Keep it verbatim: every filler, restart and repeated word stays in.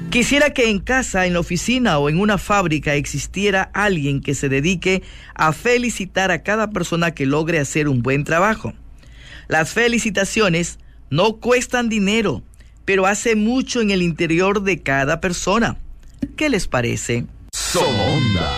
Quisiera que en casa, en la oficina o en una fábrica existiera alguien que se dedique a felicitar a cada persona que logre hacer un buen trabajo. Las felicitaciones no cuestan dinero, pero hace mucho en el interior de cada persona. ¿Qué les parece? Somonda.